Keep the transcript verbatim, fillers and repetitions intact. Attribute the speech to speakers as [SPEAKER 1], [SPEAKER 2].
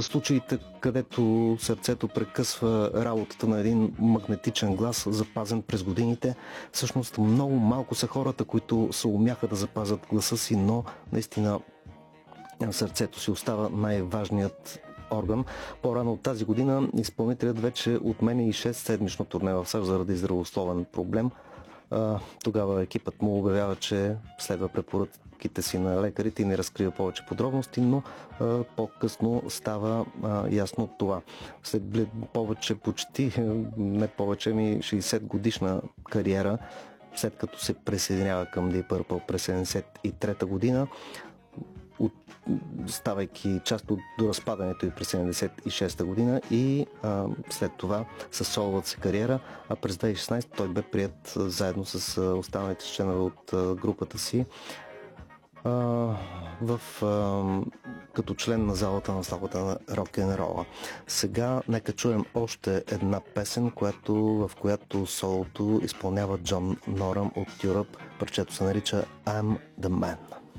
[SPEAKER 1] случаите, където сърцето прекъсва работата на един магнетичен глас, запазен през годините. Всъщност много малко са хората, които се умяха да запазят гласа си, но наистина сърцето си остава най-важният орган. По-рано от тази година изпълнителят вече отменя и шест седмично турне в САЩ заради здравословен проблем. Тогава екипът му обявява, че следва препоръките си на лекарите и не разкрива повече подробности, но а, по-късно става а, ясно това. След повече, почти, не повече, ми шейсет годишна кариера, след като се присъединява към Deep Purple през седемдесет и трета година, от, ставайки част от доразпадането и през седемдесет и шеста година и а, след това със соловата си кариера, а през две хиляди и шестнадесета той бе прият а, заедно с а, останалите членове от а, групата си а, в, а, като член на залата на славата на рок-н-рола. Сега нека чуем още една песен, която, в която солото изпълнява Джон Норам от Europe. Парчето се нарича I'm the Man.